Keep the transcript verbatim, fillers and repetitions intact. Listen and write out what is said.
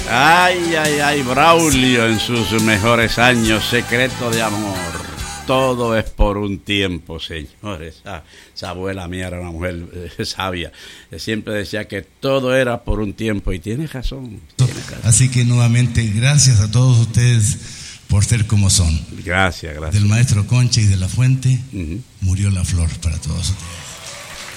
Ay, ay, ay, Braulio en sus mejores años, secreto de amor. Todo es por un tiempo, señores. Esa, esa abuela mía era una mujer eh, sabia. Siempre decía que todo era por un tiempo y tiene razón, tiene razón. Así que nuevamente, gracias a todos ustedes por ser como son. Gracias, gracias. Del maestro Concha y de la Fuente, uh-huh. Murió la flor para todos ustedes.